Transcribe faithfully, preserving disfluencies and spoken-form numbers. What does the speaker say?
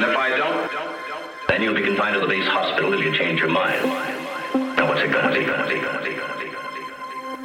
And if I don't, then you'll be confined to the base hospital if you change your mind. Now what's it gonna be, gonna be, gonna be, gonna be?